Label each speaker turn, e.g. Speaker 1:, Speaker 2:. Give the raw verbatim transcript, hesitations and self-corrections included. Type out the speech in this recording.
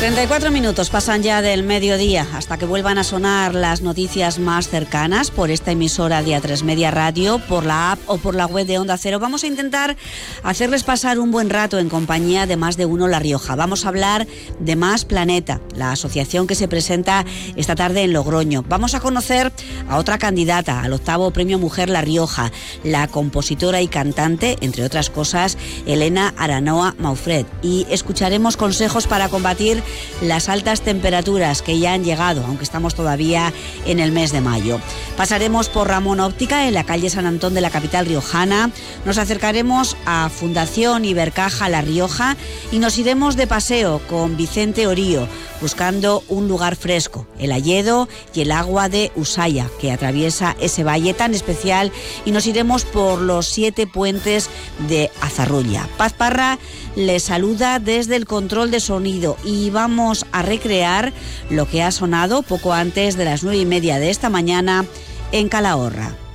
Speaker 1: treinta y cuatro minutos pasan ya del mediodía hasta que vuelvan a sonar las noticias más cercanas por esta emisora de A tres Media Radio, por la app o por la web de Onda Cero. Vamos a intentar hacerles pasar un buen rato en compañía de Más de Uno La Rioja. Vamos a hablar de Más Planeta, la asociación que se presenta esta tarde en Logroño. Vamos a conocer a otra candidata al octavo Premio Mujer La Rioja, la compositora y cantante, entre otras cosas, Elena Aranoa Maufret. Y escucharemos consejos para combatir las altas temperaturas que ya han llegado, aunque estamos todavía en el mes de mayo. Pasaremos por Ramón Óptica, en la calle San Antón de la capital riojana. Nos acercaremos a Fundación Ibercaja La Rioja y nos iremos de paseo con Vicente Orío, buscando un lugar fresco, el Alledo y el agua de Usaya, que atraviesa ese valle tan especial, y nos iremos por los siete puentes de Azarrulla. Paz Parra les saluda desde el control de sonido y vamos a recrear lo que ha sonado poco antes de las nueve y media de esta mañana en Calahorra.